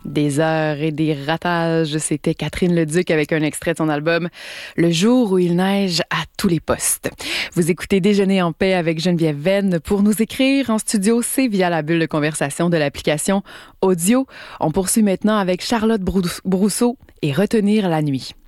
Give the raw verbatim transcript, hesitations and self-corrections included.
Des heures et des ratages, c'était Catherine Leduc avec un extrait de son album « Le jour où il neige à tous les postes ». Vous écoutez Déjeuner en paix avec Geneviève Venn. Pour nous écrire en studio, c'est via la bulle de conversation de l'application audio. On poursuit maintenant avec Charlotte Brousseau et Retenir la nuit.